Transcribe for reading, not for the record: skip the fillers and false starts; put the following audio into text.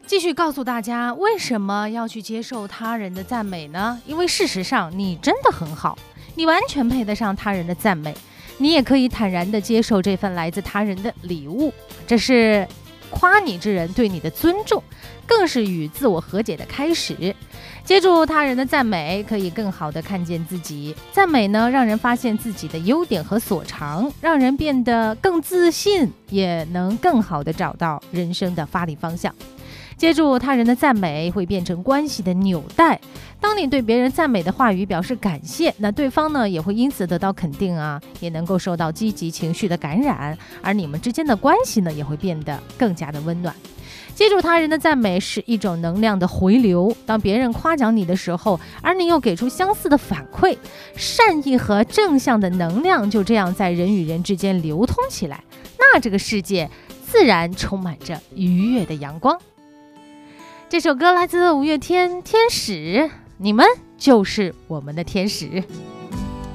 继续告诉大家，为什么要去接受他人的赞美呢？因为事实上你真的很好，你完全配得上他人的赞美，你也可以坦然地接受这份来自他人的礼物，这是夸你之人对你的尊重，更是与自我和解的开始。接住他人的赞美，可以更好地看见自己。赞美呢，让人发现自己的优点和所长，让人变得更自信，也能更好地找到人生的发力方向。接住他人的赞美，会变成关系的纽带。当你对别人赞美的话语表示感谢，那对方呢也会因此得到肯定啊，也能够受到积极情绪的感染，而你们之间的关系呢也会变得更加的温暖。接住他人的赞美是一种能量的回流，当别人夸奖你的时候，而你又给出相似的反馈，善意和正向的能量就这样在人与人之间流通起来，那这个世界自然充满着愉悦的阳光。这首歌来自五月天《天使》，你们就是我们的天使。